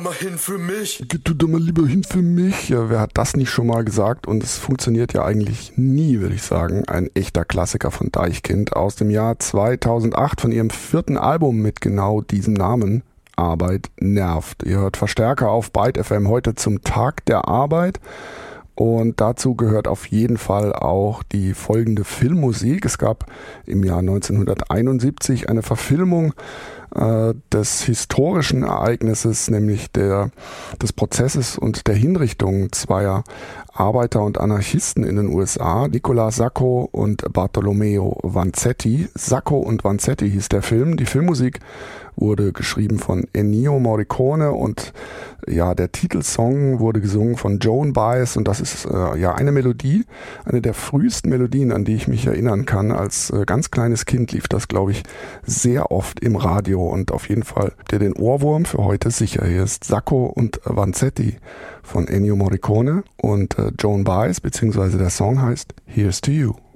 Mal hin für mich. Geh du doch mal lieber hin für mich. Ja, wer hat das nicht schon mal gesagt? Und es funktioniert ja eigentlich nie, würde ich sagen. Ein echter Klassiker von Deichkind aus dem Jahr 2008 von ihrem 4. Album mit genau diesem Namen. Arbeit nervt. Ihr hört Verstärker auf Byte FM heute zum Tag der Arbeit. Und dazu gehört auf jeden Fall auch die folgende Filmmusik. Es gab im Jahr 1971 eine Verfilmung des historischen Ereignisses, nämlich des Prozesses und der Hinrichtung zweier Arbeiter und Anarchisten in den USA, Nicola Sacco und Bartolomeo Vanzetti. Sacco und Vanzetti hieß der Film. Die Filmmusik wurde geschrieben von Ennio Morricone und ja, der Titelsong wurde gesungen von Joan Baez und das ist eine Melodie, eine der frühesten Melodien, an die ich mich erinnern kann. Als ganz kleines Kind lief das, glaube ich, sehr oft im Radio und auf jeden Fall habt ihr den Ohrwurm für heute sicher. Hier ist Sacco und Vanzetti von Ennio Morricone und Joan Baez, beziehungsweise der Song heißt Here's to You.